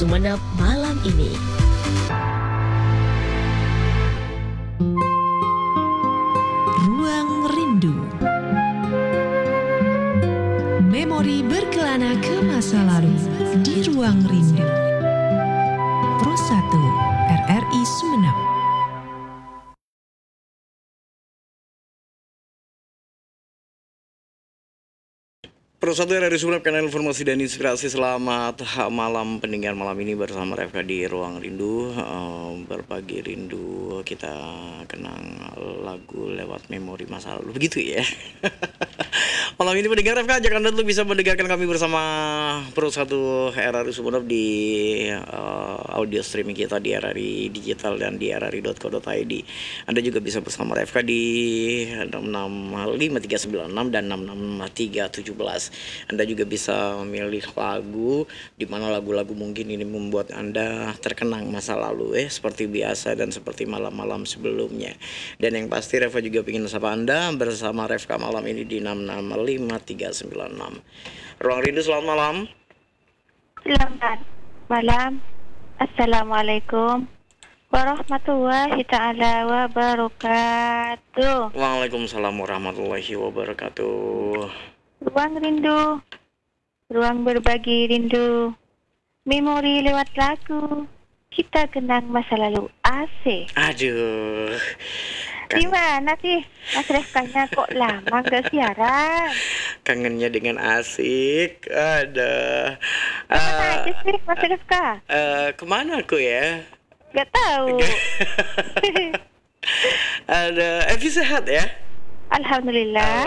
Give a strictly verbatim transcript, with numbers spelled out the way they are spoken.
Sumeneb malam ini. Ruang Rindu. Memori berkelana ke masa lalu di Ruang Rindu. Pro satu R R I Sumeneb. Pro satu R R I Sumeneb, kanal informasi dan inspirasi. Selamat malam pendengar, malam ini bersama Refka di Ruang Rindu. uh, Berbagi rindu, kita kenang lagu lewat memori masa lalu, begitu ya. Malam ini pendengar, Refka ajak Anda untuk bisa mendengarkan kami bersama Pro satu R R I Sumeneb di uh, audio streaming kita di R R I Digital dan di r r i dot co dot i d. Anda juga bisa bersama Refka di enam enam lima tiga sembilan enam dan enam enam tiga tujuh belas. Anda juga bisa memilih lagu di mana lagu-lagu mungkin ini membuat Anda terkenang masa lalu eh seperti biasa dan seperti malam-malam sebelumnya. Dan yang pasti Refka juga ingin sapa Anda bersama Refka malam ini di enam enam lima tiga sembilan enam. Ruang Rindu, selamat malam. Selamat malam. Assalamualaikum warahmatullahi ta'ala wabarakatuh. Waalaikumsalam warahmatullahi wabarakatuh. Ruang rindu, ruang berbagi rindu, memori lewat lagu, kita kenang masa lalu. Asik. Aduh, Di mana sih Mas Refkanya, kok lama gak siaran? kangennya dengan asik. Ada. Kemana aja sih Mas Refka? Uh, kemana aku ya? Gak tahu. Ada. Evi sehat ya? Alhamdulillah.